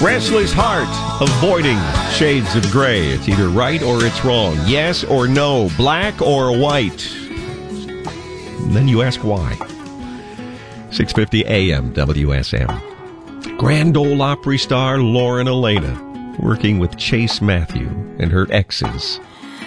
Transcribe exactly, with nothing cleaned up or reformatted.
Restless heart, avoiding shades of gray. It's either right or it's wrong. Yes or no. Black or white. And then you ask why. six fifty A M W S M. Grand Ole Opry star Lauren Elena working with Chase Matthew and her exes